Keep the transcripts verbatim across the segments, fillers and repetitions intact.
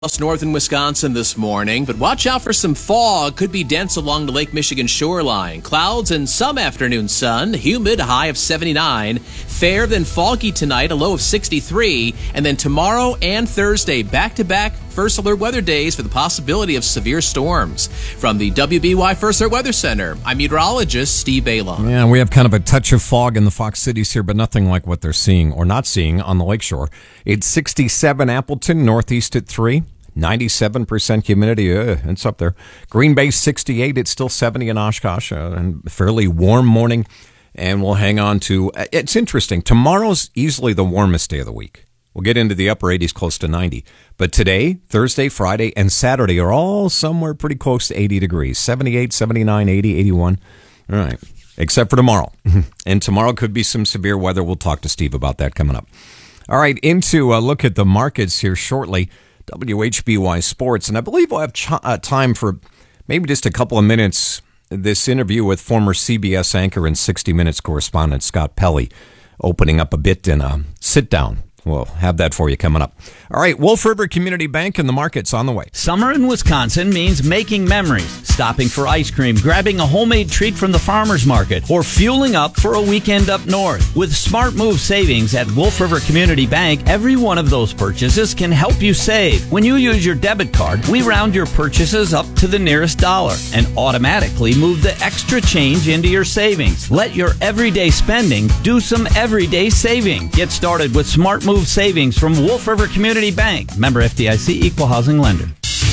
Northern Wisconsin this morning, but watch out for some fog. Could be dense along the Lake Michigan shoreline. Clouds and some afternoon sun. Humid, a high of seventy-nine. Fair, then foggy tonight, a low of sixty-three. And then tomorrow and Thursday, back-to-back First Alert weather days for the possibility of severe storms. From the W B Y First Alert Weather Center, I'm meteorologist Steve Baylon. Yeah, we have kind of a touch of fog in the Fox Cities here, but nothing like what they're seeing or not seeing on the lakeshore. It's sixty-seven Appleton, northeast at three. ninety-seven percent humidity, uh, it's up there. Green Bay, sixty-eight. It's still seventy in Oshkosh, uh, and fairly warm morning. And we'll hang on to, uh, it's interesting. Tomorrow's easily the warmest day of the week. We'll get into the upper eighties, close to ninety. But today, Thursday, Friday, and Saturday are all somewhere pretty close to eighty degrees. seventy-eight, seventy-nine, eighty, eighty-one. All right. Except for tomorrow. And tomorrow could be some severe weather. We'll talk to Steve about that coming up. All right, into a look at the markets here shortly. W H B Y Sports, and I believe we'll have ch- uh, time for maybe just a couple of minutes. This interview with former C B S anchor and sixty minutes correspondent Scott Pelley, opening up a bit in a sit-down. We'll have that for you coming up. All right, Wolf River Community Bank and the market's on the way. Summer in Wisconsin means making memories, stopping for ice cream, grabbing a homemade treat from the farmer's market, or fueling up for a weekend up north. With Smart Move savings at Wolf River Community Bank, every one of those purchases can help you save. When you use your debit card, we round your purchases up to the nearest dollar and automatically move the extra change into your savings. Let your everyday spending do some everyday saving. Get started with Smart Move savings from Wolf River Community Bank. Member F D I C, Equal Housing Lender.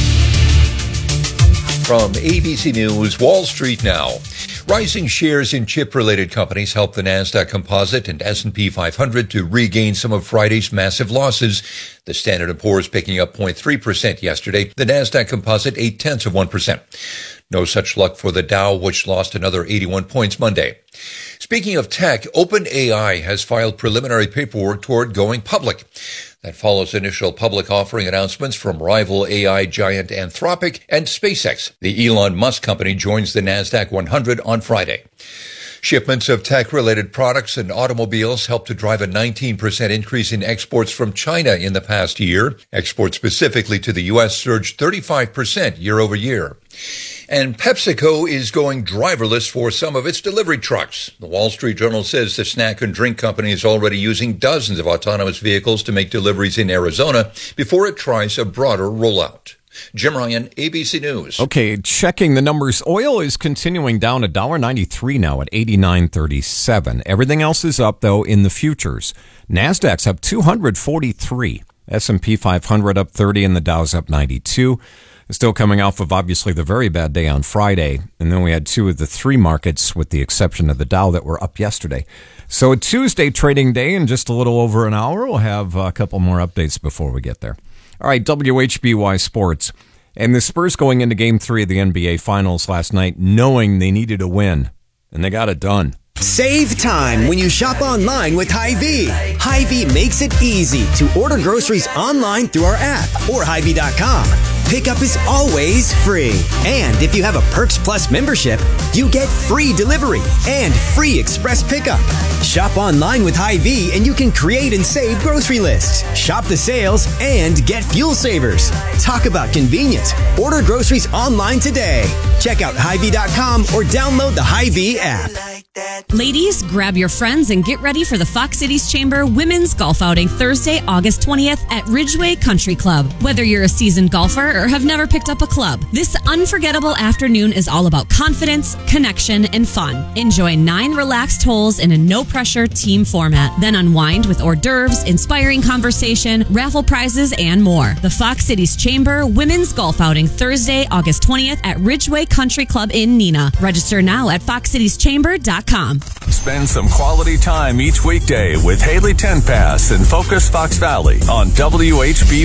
From A B C News, Wall Street now. Rising shares in chip-related companies helped the NASDAQ Composite and S and P five hundred to regain some of Friday's massive losses. The Standard and Poor's picking up zero point three percent yesterday. The NASDAQ Composite eight-tenths of one percent. No such luck for the Dow, which lost another eighty-one points Monday. Speaking of tech, OpenAI has filed preliminary paperwork toward going public. That follows initial public offering announcements from rival A I giant Anthropic and SpaceX. The Elon Musk company joins the NASDAQ one hundred on Friday. Shipments of tech-related products and automobiles helped to drive a nineteen percent increase in exports from China in the past year. Exports specifically to the U S surged thirty-five percent year over year. And PepsiCo is going driverless for some of its delivery trucks. The Wall Street Journal says the snack and drink company is already using dozens of autonomous vehicles to make deliveries in Arizona before it tries a broader rollout. Jim Ryan, A B C News. Okay, checking the numbers. Oil is continuing down one dollar ninety-three now at eighty-nine thirty-seven. Everything else is up, though, in the futures. NASDAQ's up two hundred forty-three. S and P five hundred up thirty, and the Dow's up ninety-two. Still coming off of, obviously, the very bad day on Friday. And then we had two of the three markets, with the exception of the Dow, that were up yesterday. So a Tuesday trading day in just a little over an hour. We'll have a couple more updates before we get there. All right, W H B Y Sports. And the Spurs going into Game three of the N B A Finals last night, knowing they needed a win. And they got it done. Save time when you shop online with Hy-Vee. Hy-Vee makes it easy to order groceries online through our app or Hy Vee dot com. Pickup is always free. And if you have a Perks Plus membership, you get free delivery and free express pickup. Shop online with Hy-Vee and you can create and save grocery lists, shop the sales, and get fuel savers. Talk about convenience. Order groceries online today. Check out Hy Vee dot com or download the Hy-Vee app. Ladies, grab your friends and get ready for the Fox Cities Chamber Women's Golf Outing Thursday, August twentieth at Ridgeway Country Club. Whether you're a seasoned golfer or have never picked up a club, this unforgettable afternoon is all about confidence, connection, and fun. Enjoy nine relaxed holes in a no-pressure team format. Then unwind with hors d'oeuvres, inspiring conversation, raffle prizes, and more. The Fox Cities Chamber Women's Golf Outing Thursday, August twentieth at Ridgeway Country Club in Neenah. Register now at fox cities chamber dot com. Spend some quality time each weekday with Haley Tenpass and Focus Fox Valley on W H B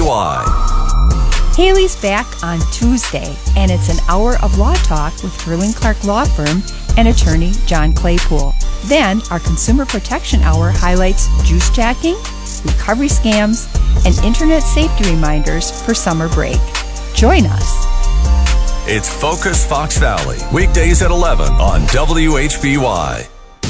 Y. Haley's back on Tuesday, and it's an hour of law talk with Sterling Clark Law Firm and attorney John Claypool. Then, our Consumer Protection Hour highlights juice jacking, recovery scams, and internet safety reminders for summer break. Join us. It's Focus Fox Valley, weekdays at eleven on W H B Y.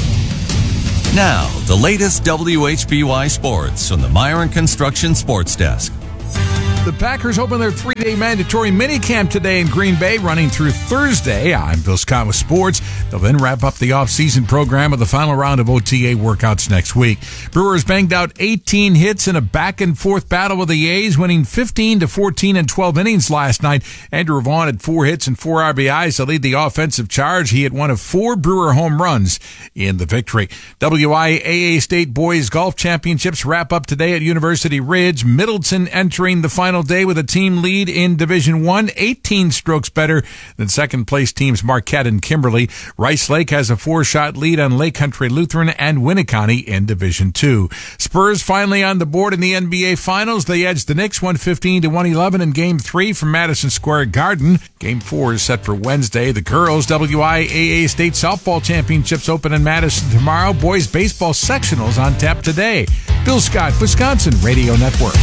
Now, the latest W H B Y sports from the Myron Construction Sports Desk. The Packers open their three-day mandatory minicamp today in Green Bay, running through Thursday. I'm Bill Scott with sports. They'll then wrap up the off-season program with the final round of O T A workouts next week. Brewers banged out eighteen hits in a back-and-forth battle with the A's, winning fifteen to fourteen in twelve innings last night. Andrew Vaughn had four hits and four R B Is to lead the offensive charge. He had one of four Brewer home runs in the victory. W I A A State Boys Golf Championships wrap up today at University Ridge. Middleton entering the final day with a team lead in Division One, eighteen strokes better than second-place teams Marquette and Kimberly. Rice Lake has a four-shot lead on Lake Country Lutheran and Winneconne in Division Two. Spurs finally on the board in the N B A Finals. They edged the Knicks one fifteen to one eleven in Game three from Madison Square Garden. Game four is set for Wednesday. The girls' W I A A State Softball Championships open in Madison tomorrow. Boys' baseball sectionals on tap today. Bill Scott, Wisconsin Radio Network.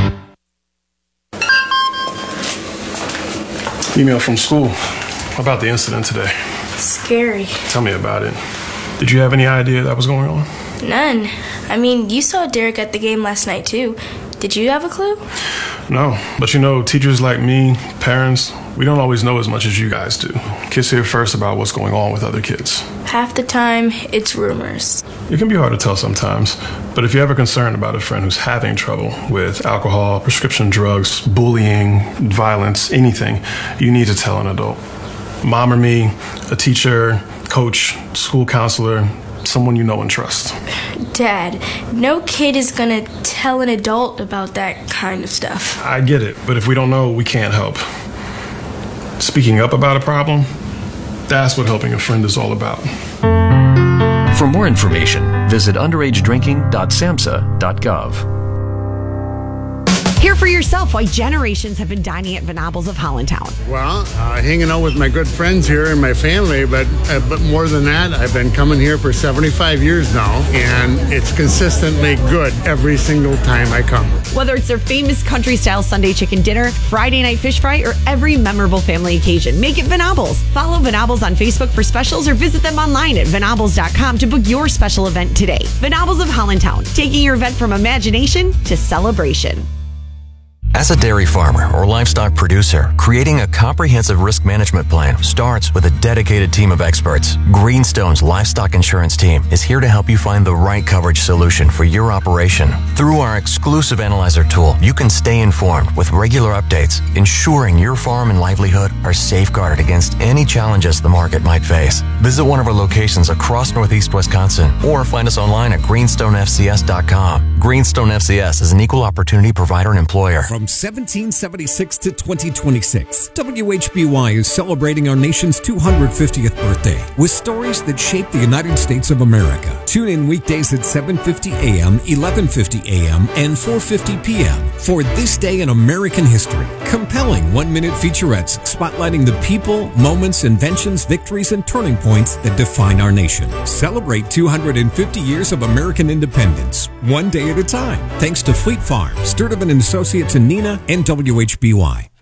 Email from school about the incident today. Scary. Tell me about it. Did you have any idea that was going on? None. I mean, you saw Derek at the game last night, too. Did you have a clue? No, but you know, teachers like me, parents, we don't always know as much as you guys do. Kids hear first about what's going on with other kids. Half the time, it's rumors. It can be hard to tell sometimes, but if you're ever concerned about a friend who's having trouble with alcohol, prescription drugs, bullying, violence, anything, you need to tell an adult. Mom or me, a teacher, coach, school counselor, someone you know and trust. Dad, no kid is gonna tell an adult about that kind of stuff. I get it, but if we don't know, we can't help. Speaking up about a problem, that's what helping a friend is all about. For more information, visit underage drinking dot samhsa dot gov. Hear for yourself why generations have been dining at Venables of Hollandtown. Well, uh, hanging out with my good friends here and my family, but uh, but more than that, I've been coming here for seventy-five years now, and it's consistently good every single time I come. Whether it's their famous country-style Sunday chicken dinner, Friday night fish fry, or every memorable family occasion, make it Venables. Follow Venables on Facebook for specials or visit them online at venables dot com to book your special event today. Venables of Hollandtown, taking your event from imagination to celebration. As a dairy farmer or livestock producer, creating a comprehensive risk management plan starts with a dedicated team of experts. Greenstone's livestock insurance team is here to help you find the right coverage solution for your operation. Through our exclusive analyzer tool, you can stay informed with regular updates, ensuring your farm and livelihood are safeguarded against any challenges the market might face. Visit one of our locations across Northeast Wisconsin or find us online at greenstone f c s dot com. Greenstone F C S is an equal opportunity provider and employer. From seventeen seventy-six to twenty twenty-six, W H B Y is celebrating our nation's two hundred fiftieth birthday with stories that shaped the United States of America. Tune in weekdays at seven fifty a.m., eleven fifty a.m., and four fifty p.m. for This Day in American History. Compelling one-minute featurettes spotlighting the people, moments, inventions, victories, and turning points that define our nation. Celebrate two hundred fifty years of American independence, one day at a time. Thanks to Fleet Farm, Sturtevant and Associates in Neenah, and W H B Y.